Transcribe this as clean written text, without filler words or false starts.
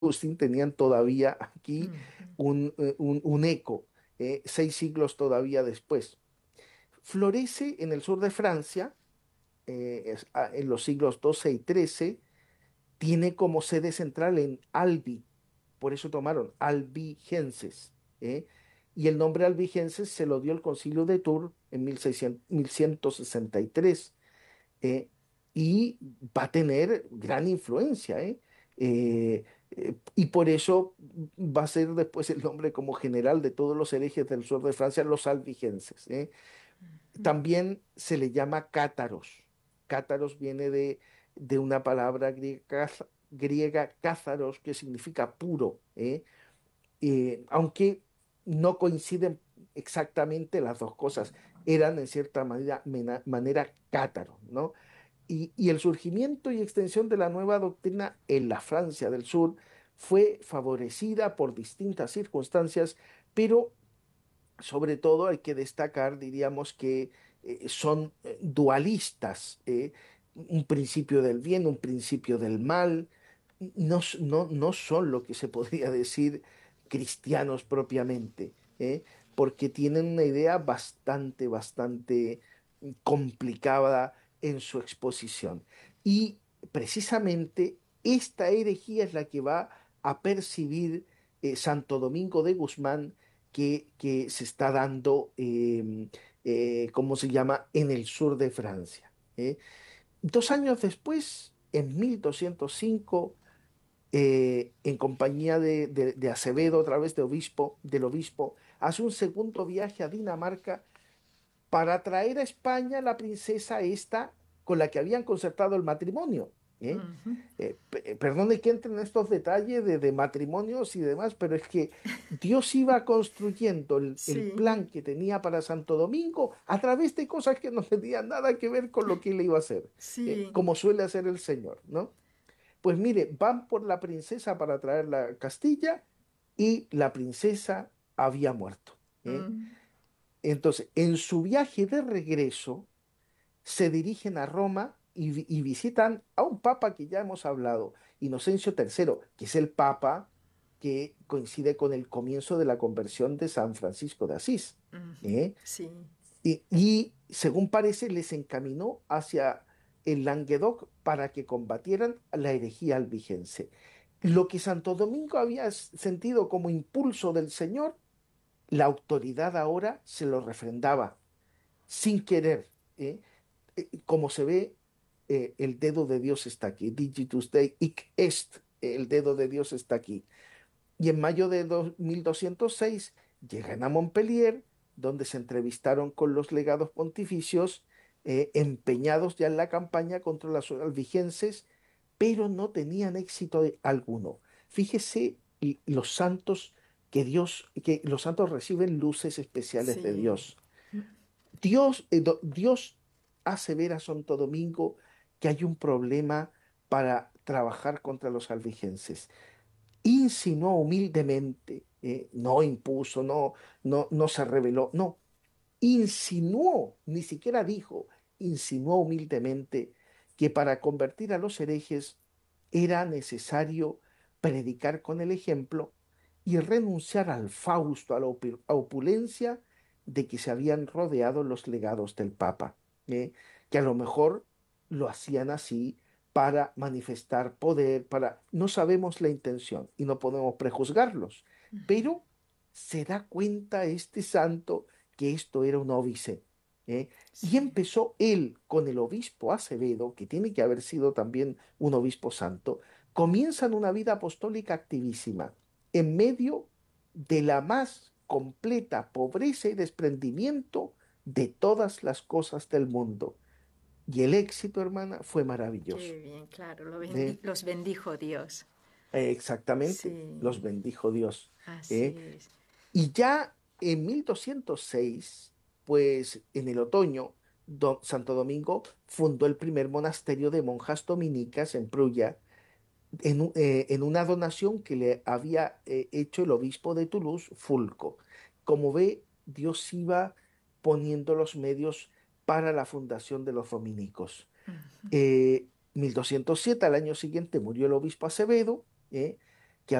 Agustín tenían todavía aquí Ujú. un eco, 6 siglos todavía después. Florece en el sur de Francia, en los siglos XII y XIII, tiene como sede central en Albi, por eso tomaron albigenses, ¿eh? Y el nombre albigenses se lo dio el Concilio de Tours en 1163, ¿eh? Y va a tener gran influencia, ¿eh? Y por eso va a ser después el nombre como general de todos los herejes del sur de Francia, los albigenses, ¿eh? También se le llama cátaros. Cátaros viene de una palabra griega cázaros, que significa puro, ¿eh? Aunque no coinciden exactamente las dos cosas, eran en cierta manera cátaros, ¿no? Y el surgimiento y extensión de la nueva doctrina en la Francia del Sur fue favorecida por distintas circunstancias, pero sobre todo hay que destacar, diríamos, que son dualistas, un principio del bien, un principio del mal, no son lo que se podría decir cristianos propiamente, porque tienen una idea bastante complicada en su exposición. Y precisamente esta herejía es la que va a percibir Santo Domingo de Guzmán, que se está dando, ¿cómo se llama?, en el sur de Francia. 2 años después, en 1205, en compañía de Acevedo, otra vez del obispo, hace un segundo viaje a Dinamarca para traer a España la princesa esta con la que habían concertado el matrimonio. ¿Eh? Ujú. Perdone que entre en estos detalles de matrimonios y demás, pero es que Dios iba construyendo el Sí, plan que tenía para Santo Domingo a través de cosas que no tenían nada que ver con lo que él iba a hacer, sí. como suele hacer el Señor, ¿no? Pues mire, van por la princesa para traerla a Castilla y la princesa había muerto. ¿Eh? Mm. Entonces, en su viaje de regreso, se dirigen a Roma y visitan a un papa que ya hemos hablado, Inocencio III, que es el papa que coincide con el comienzo de la conversión de San Francisco de Asís. Ujú. ¿Eh? Sí, Y según parece, les encaminó hacia el Languedoc para que combatieran la herejía albigense. Lo que Santo Domingo había sentido como impulso del Señor, la autoridad ahora se lo refrendaba sin querer. Como se ve, el dedo de Dios está aquí. Digitus Dei hic est, el dedo de Dios está aquí. Y en mayo de 1206 llegan a Montpellier, donde se entrevistaron con los legados pontificios, empeñados ya en la campaña contra los albigenses, pero no tenían éxito alguno. Fíjese los santos que los santos reciben luces especiales de sí. Dios. Dios hace ver a Santo Domingo que hay un problema para trabajar contra los albigenses. Insinuó humildemente, no impuso, no se reveló, no, insinuó, ni siquiera dijo, insinuó humildemente que para convertir a los herejes era necesario predicar con el ejemplo y renunciar al fausto, a la opulencia de que se habían rodeado los legados del Papa, que a lo mejor lo hacían así para manifestar poder, no sabemos la intención y no podemos prejuzgarlos, pero se da cuenta este santo que esto era un óbice. ¿Eh? Y Sí. empezó él con el obispo Acevedo, que tiene que haber sido también un obispo santo, comienzan una vida apostólica activísima, en medio de la más completa pobreza y desprendimiento de todas las cosas del mundo. Y el éxito, hermana, fue maravilloso. Qué bien, claro. ¿Eh? Los bendijo Dios. Exactamente, los Sí, bendijo Dios. así ¿Eh? es. Y ya en 1206, pues en el otoño, Santo Domingo fundó el primer monasterio de monjas dominicas en Prulla, en una donación que le había hecho el obispo de Toulouse, Fulco. Como ve, Dios iba poniendo los medios para la fundación de los dominicos. 1207, al año siguiente, murió el obispo Acevedo,